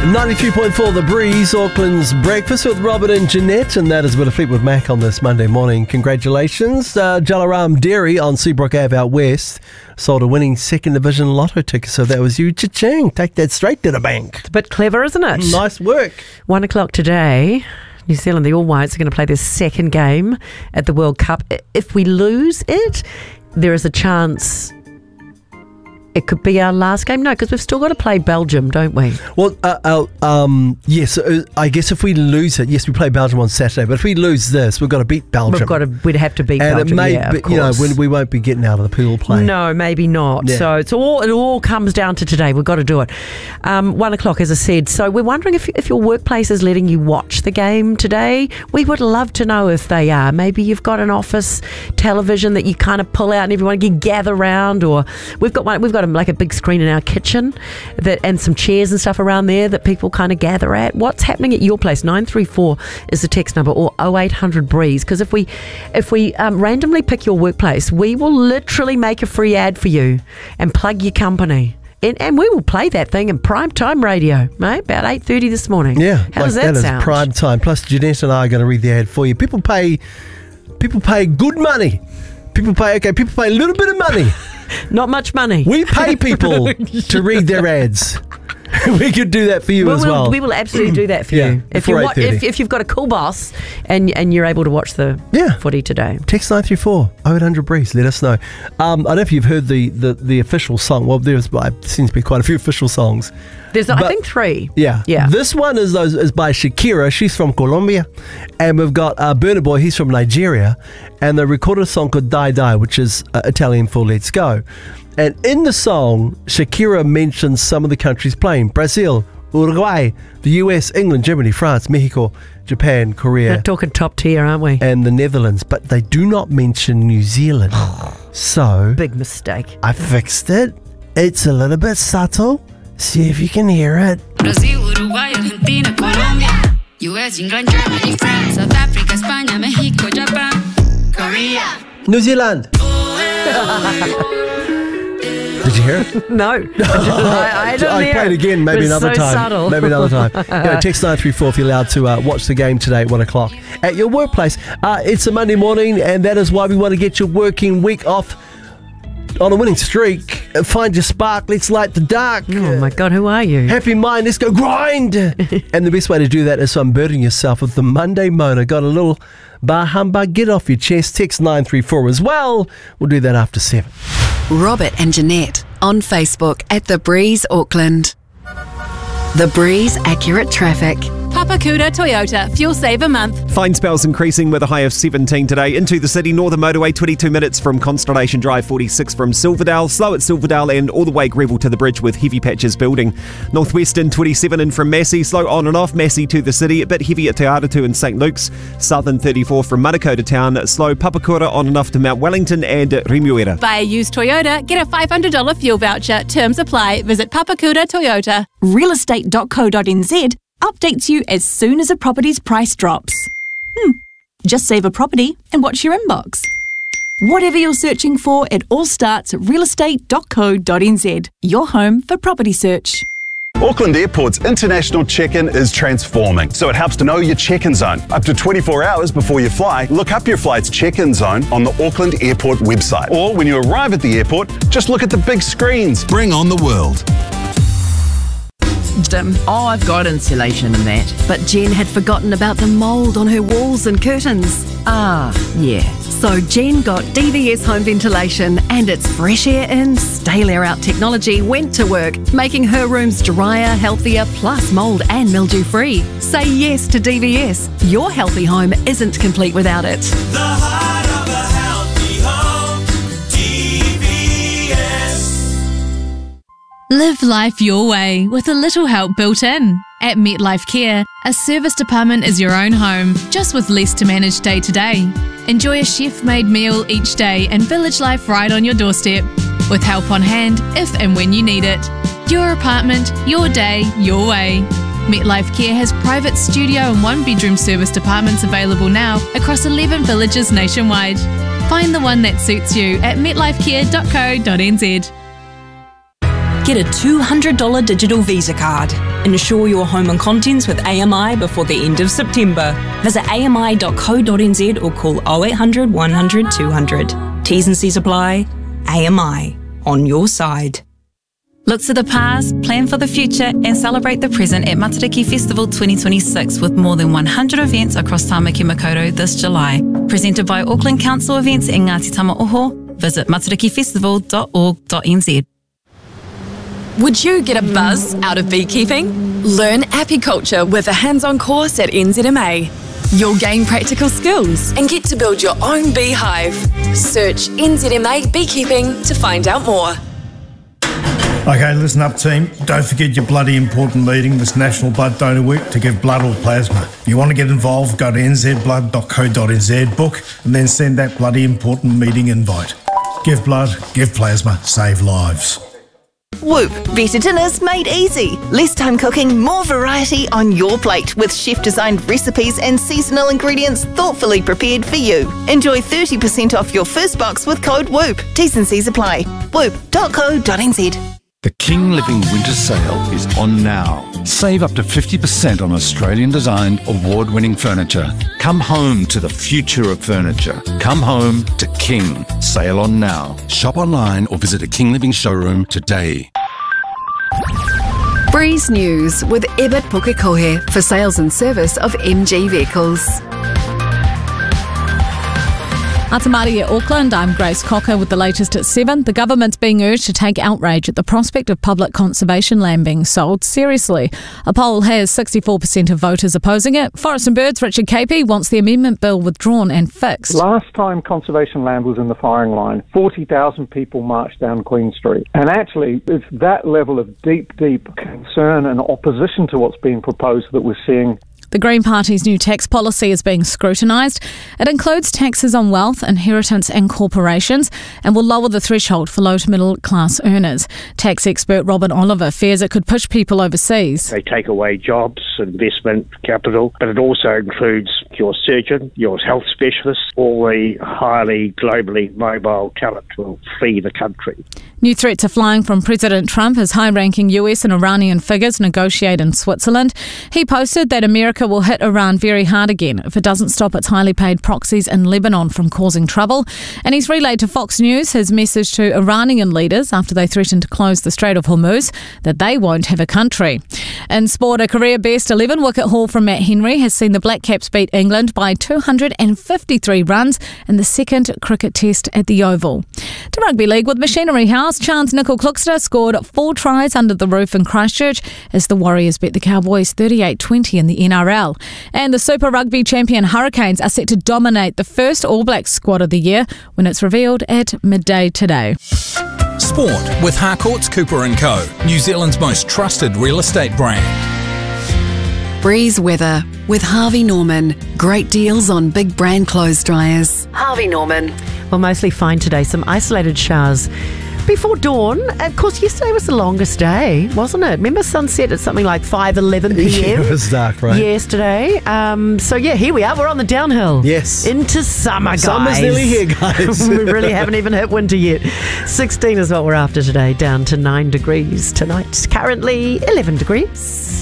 93.4 The Breeze, Auckland's breakfast with Robert and Jeanette, and that is with a Fleetwood Mac on this Monday morning. Congratulations. Jalaram Dairy on Seabrook Ave out west sold a winning second division lotto ticket, so that was you. Cha-ching. Take that straight to the bank. It's a bit clever, isn't it? Nice work. 1 o'clock today, New Zealand, the All Whites, are going to play their second game at the World Cup. If we lose it, there is a chance it could be our last game. No, because we've still got to play Belgium, don't we? Well, yes. I guess if we lose it, yes, we play Belgium on Saturday. But if we lose this, we've got to beat Belgium. We'd have to beat Belgium. And we won't be getting out of the pool play. No, maybe not. Yeah. So it all comes down to today. We've got to do it. 1 o'clock, as I said. So we're wondering if your workplace is letting you watch the game today. We would love to know if they are. Maybe you've got an office television that you kind of pull out and everyone can gather around, or we've got like a big screen in our kitchen and some chairs and stuff around there that people kind of gather at. What's happening at your place? 934 is the text number, or 0800 Breeze, because if we randomly pick your workplace, we will literally make a free ad for you and plug your company. And we will play that thing in prime time radio, mate, about 8:30 this morning. Yeah. How does that sound? Is prime time. Plus Jeanette and I are going to read the ad for you. People pay good money. People pay a little bit of money. Not much money. We pay people to read their ads. We could do that for you as well. We will absolutely do that for you. If you've got a cool boss and you're able to watch the footy today. Text 934 0800 Breeze. Let us know. I don't know if you've heard the official song. Well, there seems to be quite a few official songs. I think 3. Yeah. This one is by Shakira. She's from Colombia. And we've got Burna Boy. He's from Nigeria. And they recorded a song called Die Die, which is Italian for Let's Go. And in the song, Shakira mentions some of the countries playing: Brazil, Uruguay, the US, England, Germany, France, Mexico, Japan, Korea. We're talking top tier, aren't we? And the Netherlands. But they do not mention New Zealand. So big mistake. I fixed it. It's a little bit subtle. See if you can hear it. Brazil, Uruguay, Argentina, Colombia, US, England, Germany, France, South Africa, España, Mexico, Japan, Korea, New Zealand. Did you hear it? No. I didn't hear play it again, maybe another time. Subtle. Maybe another time. Text 934 if you're allowed to watch the game today at 1 o'clock at your workplace. It's a Monday morning, and that is why we want to get your working week off on a winning streak. Find your spark. Let's light the dark. Oh my God, who are you? Happy mind. Let's go grind. And the best way to do that is unburden yourself with the Monday Mona. Got a little bar humbug. Get off your chest. Text 934 as well. We'll do that after 7. Robert and Jeanette on Facebook at The Breeze Auckland. The Breeze Accurate Traffic. Papakura Toyota, fuel saver month. Fine spells increasing with a high of 17 today. Into the city, Northern Motorway, 22 minutes from Constellation Drive, 46 from Silverdale. Slow at Silverdale and all the way Greville to the bridge with heavy patches building. Northwestern, 27 in from Massey. Slow on and off Massey to the city. A bit heavy at Te Aratu and St Luke's. Southern, 34 from Manukau to town. Slow Papakura on and off to Mount Wellington and Remuera. Buy a used Toyota, get a $500 fuel voucher. Terms apply. Visit Papakura Toyota. Realestate.co.nz updates you as soon as a property's price drops. Just save a property and watch your inbox. Whatever you're searching for, it all starts at realestate.co.nz, your home for property search. Auckland Airport's international check-in is transforming, so it helps to know your check-in zone. Up to 24 hours before you fly, look up your flight's check-in zone on the Auckland Airport website. Or when you arrive at the airport, just look at the big screens. Bring on the world. Oh, I've got insulation and that. But Jen had forgotten about the mould on her walls and curtains. Yeah. So Jen got DVS Home Ventilation, and its fresh air in, stale air out technology went to work, making her rooms drier, healthier, plus mould and mildew free. Say yes to DVS. Your healthy home isn't complete without it. The heart of a healthy home, DVS. Live life your way with a little help built in. At MetLife Care, a service department is your own home, just with less to manage day to day. Enjoy a chef-made meal each day and village life right on your doorstep, with help on hand if and when you need it. Your apartment, your day, your way. MetLife Care has private studio and one-bedroom service departments available now across 11 villages nationwide. Find the one that suits you at metlifecare.co.nz. Get a $200 digital Visa card. Insure your home and contents with AMI before the end of September. Visit ami.co.nz or call 0800 100 200. T's and C's apply. AMI, on your side. Look to the past, plan for the future and celebrate the present at Matariki Festival 2026 with more than 100 events across Tāmaki Makaurau this July. Presented by Auckland Council Events and Ngāti Tamaoho. Visit matarikifestival.org.nz. Would you get a buzz out of beekeeping? Learn apiculture with a hands-on course at NZMA. You'll gain practical skills and get to build your own beehive. Search NZMA Beekeeping to find out more. Okay, listen up team. Don't forget your bloody important meeting this National Blood Donor Week to give blood or plasma. If you want to get involved, go to nzblood.co.nz, book and then send that bloody important meeting invite. Give blood, give plasma, save lives. Whoop, better dinners made easy. Less time cooking, more variety on your plate with chef-designed recipes and seasonal ingredients thoughtfully prepared for you. Enjoy 30% off your first box with code WHOOP. T's and C's apply. whoop.co.nz. The King Living Winter Sale is on now. Save up to 50% on Australian-designed, award-winning furniture. Come home to the future of furniture. Come home to King. Sale on now. Shop online or visit a King Living showroom today. Breeze News with Ebert Pukekohe for sales and service of MG vehicles. Atamari at Auckland, I'm Grace Cocker with the latest at 7. The government's being urged to take outrage at the prospect of public conservation land being sold seriously. A poll has 64% of voters opposing it. Forest and Birds' Richard Capey wants the amendment bill withdrawn and fixed. Last time conservation land was in the firing line, 40,000 people marched down Queen Street. And actually, it's that level of deep concern and opposition to what's being proposed that we're seeing. The Green Party's new tax policy is being scrutinised. It includes taxes on wealth, inheritance and corporations and will lower the threshold for low to middle class earners. Tax expert Robin Oliver fears it could push people overseas. They take away jobs, investment, capital, but it also includes your surgeon, your health specialist, all the highly globally mobile talent will flee the country. New threats are flying from President Trump as high-ranking US and Iranian figures negotiate in Switzerland. He posted that America will hit Iran very hard again if it doesn't stop its highly paid proxies in Lebanon from causing trouble. And he's relayed to Fox News his message to Iranian leaders after they threatened to close the Strait of Hormuz that they won't have a country. In sport, a career-best 11-wicket haul from Matt Henry has seen the Black Caps beat England by 253 runs in the second cricket test at the Oval. To Rugby League with Machinery House, Chance Nicol-Kluxter scored 4 tries under the roof in Christchurch as the Warriors beat the Cowboys 38-20 in the NRL. And the Super Rugby champion Hurricanes are set to dominate the first All Blacks squad of the year when it's revealed at midday today. Sport with Harcourts Cooper & Co, New Zealand's most trusted real estate brand. Breeze weather with Harvey Norman. Great deals on big brand clothes dryers. Harvey Norman. Well, mostly fine today. Some isolated showers before dawn. Of course, yesterday was the longest day, wasn't it? Remember sunset at something like 5:11 p.m? Yeah, it was dark, right? Yesterday. So, yeah, here we are. We're on the downhill. Yes. Into summer, guys. Summer's nearly here, guys. We really haven't even hit winter yet. 16 is what we're after today, down to 9 degrees tonight. Currently 11 degrees.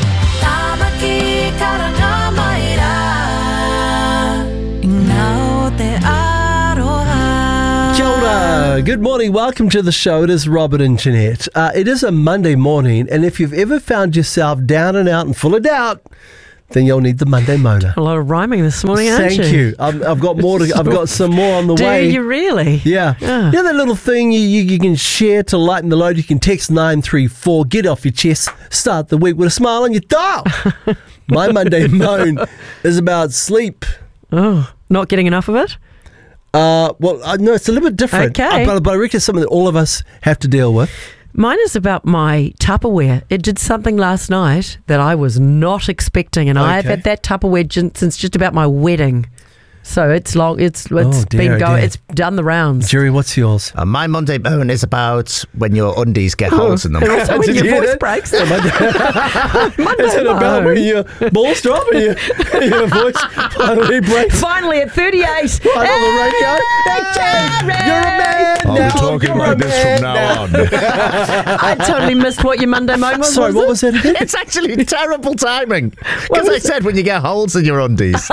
Kia ora. Good morning. Welcome to the show. It is Robert and Jeanette. It is a Monday morning, and if you've ever found yourself down and out and full of doubt, then you'll need the Monday Mona. A lot of rhyming this morning, aren't you? Thank you. I've got more. I've got some more on the way. Do you really? Yeah. You know that little thing you can share to lighten the load? You can text 934, get off your chest, start the week with a smile on your dial. My Monday moan is about sleep. Oh, not getting enough of it? No, it's a little bit different. Okay. But I reckon it's something that all of us have to deal with. Mine is about my Tupperware. It did something last night that I was not expecting, and I've had that Tupperware since just about my wedding. So it's long. It's dear, been going. dear. It's done the rounds. Jerry, what's yours? My Monday bone is about when your undies get holes in them. And also when Did your you hear voice that? breaks. Monday Is it about when your balls drop and your voice finally breaks? Finally at 38. Right on the radio. Jerry! You're a man. I'll be talking like this from now on. I totally missed what your Monday moan was. Sorry, what was that again? It's actually terrible timing. Because I said when you get holes in your undies.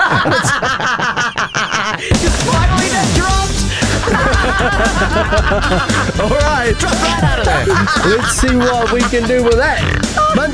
Finally that dropped. All right. Drop right out of there. Let's see what we can do with that. Monday